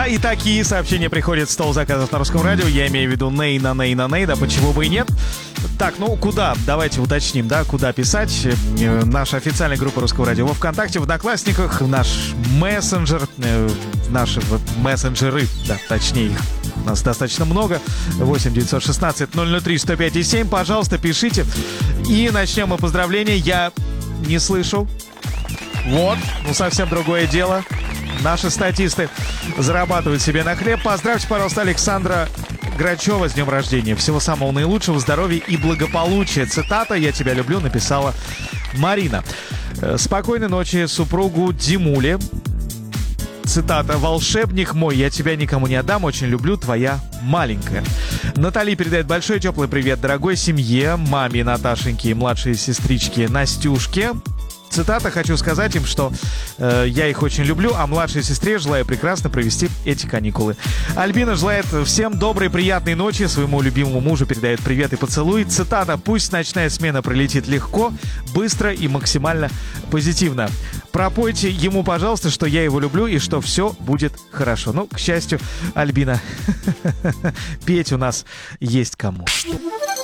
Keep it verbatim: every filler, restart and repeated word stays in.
Да, и такие сообщения приходят в стол заказов на Русском радио. Я имею в виду Нейна, Нейна, Нейда. Почему бы и нет? Так, ну куда? Давайте уточним, да, куда писать. Э, наша официальная группа Русского радио во ВКонтакте, в Одноклассниках, наш мессенджер, э, наши вот мессенджеры, да, точнее их. У нас достаточно много. восемь девятьсот шестнадцать ноль ноль три сто пять и семь. Пожалуйста, пишите. И начнем мы поздравления. Я не слышу. Вот, ну совсем другое дело. Наши статисты зарабатывают себе на хлеб. Поздравьте, пожалуйста, Александра Грачева с днем рождения. Всего самого наилучшего, здоровья и благополучия. Цитата «Я тебя люблю» написала Марина. Спокойной ночи супругу Димуле. Цитата «Волшебник мой, я тебя никому не отдам, очень люблю, твоя маленькая». Натали передает большой теплый привет дорогой семье, маме Наташеньке и младшей сестричке Настюшке. Цитата «Хочу сказать им, что э, я их очень люблю, а младшей сестре желаю прекрасно провести эти каникулы». Альбина желает всем доброй, приятной ночи. Своему любимому мужу передает привет и поцелуй. Цитата «Пусть ночная смена пролетит легко, быстро и максимально позитивно». Пропойте ему, пожалуйста, что я его люблю и что все будет хорошо. Ну, к счастью, Альбина, петь у нас есть кому.